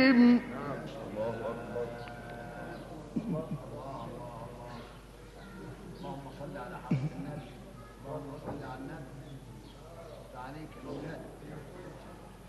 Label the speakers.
Speaker 1: عليهم.
Speaker 2: اللهم صل على حضرة النبي، اللهم صل على النبي عليك يا مولانا.